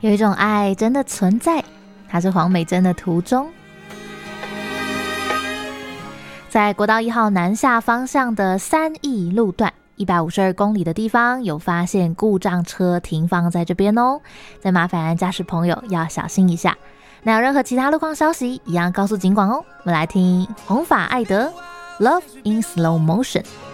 有一种爱真的存在，它是黄美珍的途中。在国道1号南下方向的3义路段152公里的地方，有发现故障车停放在这边哦，再麻烦驾驶朋友要小心一下。那有任何其他路况消息，一样告诉警广哦。我们来听红发艾德 Love in Slow Motion。